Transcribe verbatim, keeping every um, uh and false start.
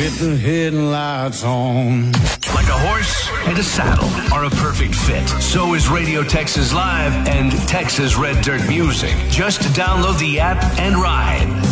with the headlights on. Like a horse and a saddle are a perfect fit. So is Radio Texas Live and Texas Red Dirt Music. Just download the app and ride.